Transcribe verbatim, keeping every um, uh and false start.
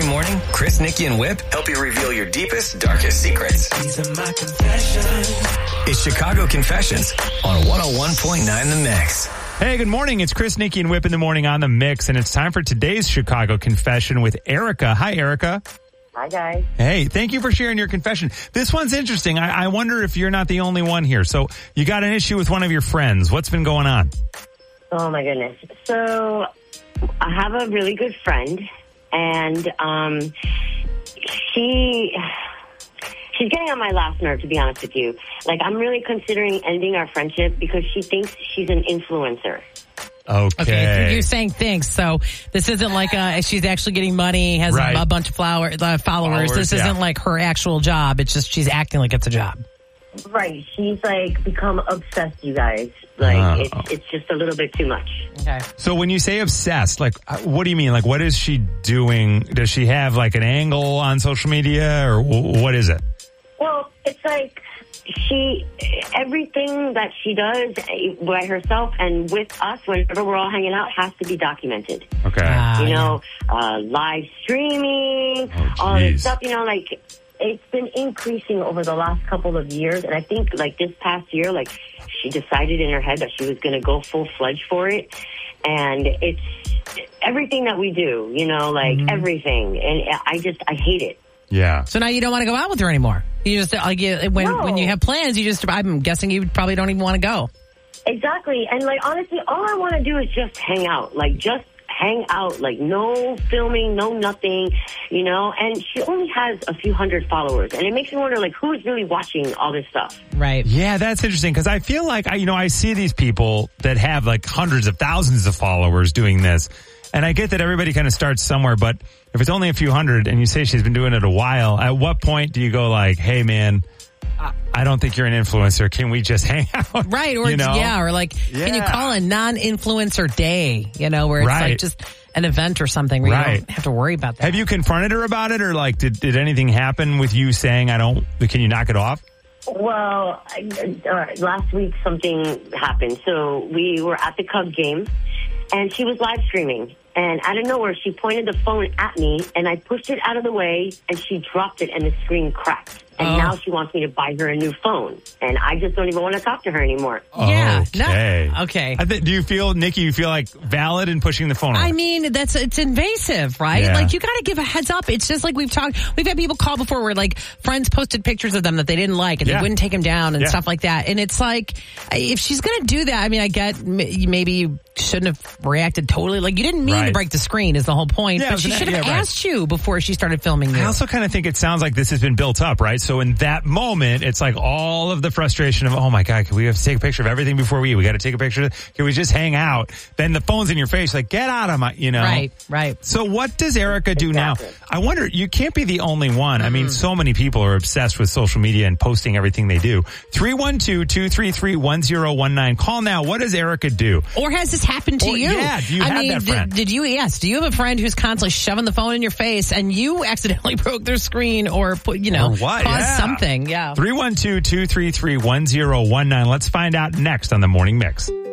Every morning, Chris, Nikki, and Whip help you reveal your deepest, darkest secrets. These are my confessions. It's Chicago Confessions on one oh one point nine The Mix. Hey, good morning. It's Chris, Nikki, and Whip in the morning on The Mix, and it's time for today's Chicago Confession with Erica. Hi, Erica. Hi, guys. Hey, thank you for sharing your confession. This one's interesting. I, I wonder if you're not the only one here. So you got an issue with one of your friends. What's been going on? Oh, my goodness. So I have a really good friend, and um, she... She's getting on my last nerve, to be honest with you. Like, I'm really considering ending our friendship because she thinks she's an influencer. Okay. Okay, you're saying thanks. So this isn't like uh she's actually getting money, has Right. a bunch of flower, uh, followers. Followers, This yeah. isn't like her actual job. It's just she's acting like it's a job. Right. She's, like, become obsessed, you guys. Like, Oh. it's, it's just a little bit too much. Okay. So when you say obsessed, like, uh, what do you mean? Like, what is she doing? Does she have, like, an angle on social media, or w- what is it? Well, it's like she, everything that she does by herself and with us, whenever we're all hanging out, has to be documented. Okay. Ah, You yeah. know, uh, live streaming, Oh, all geez. this stuff, you know, like, it's been increasing over the last couple of years. And I think, like, this past year, like, she decided in her head that she was going to go full-fledged for it. And it's everything that we do, you know, like, Mm-hmm. everything. And I just, I hate it. Yeah. So now you don't want to go out with her anymore. You just like you, when No. when you have plans, you just I'm guessing you probably don't even want to go. Exactly. And, like, honestly, all I want to do is just hang out. Like, just hang out. Like, no filming, no nothing, you know? And she only has a few hundred followers. And it makes me wonder, like, who's really watching all this stuff? Right. Yeah, that's interesting because I feel like, I, you know, I see these people that have like hundreds of thousands of followers doing this. And I get that everybody kind of starts somewhere, but if it's only a few hundred and you say she's been doing it a while, at what point do you go like, hey, man, I, I don't think you're an influencer. Can we just hang out? Right. Or you know? yeah. Or like, can you Yeah. call a non-influencer day? You know, where it's Right. like just an event or something where you Right. don't have to worry about that. Have you confronted her about it, or like, did did anything happen with you saying, I don't, can you knock it off? Well, I, uh, last week something happened. So we were at the Cub game, and she was live streaming. And out of nowhere, she pointed the phone at me, and I pushed it out of the way, and she dropped it, and the screen cracked. And Oh. now she wants me to buy her a new phone. And I just don't even want to talk to her anymore. Yeah. no- Okay. okay. I th- do you feel, Nikki, you feel like valid in pushing the phone away? I mean, that's it's invasive, right? Yeah. Like you got to give a heads up. It's just like we've talked. We've had people call before where like friends posted pictures of them that they didn't like and Yeah. they wouldn't take them down and Yeah. stuff like that. And it's like if she's going to do that, I mean, I get m- maybe you shouldn't have reacted totally. Like you didn't mean Right. to break the screen is the whole point. Yeah, it but was she an- should have yeah, right. asked you before she started filming you. I also kind of think it sounds like this has been built up, right? So in that moment, it's like all of the frustration of, oh my God, can we have to take a picture of everything before we eat? We got to take a picture. Can we just hang out? Then the phone's in your face, like, get out of my, you know. Right, right. So what does Erica do Exactly. now? I wonder, you can't be the only one. I mean, so many people are obsessed with social media and posting everything they do. three one two, two three three, one zero one nine. Call now. What does Erica do? Or has this happened to Or- you? yeah, do you I have mean, that did- friend? Did, you? Yes. Do you have a friend who's constantly shoving the phone in your face and you accidentally broke their screen or put, you know, Or what? caused Yeah. something? Yeah. three one two, two three three, one zero one nine. Let's find out next on the Morning Mix.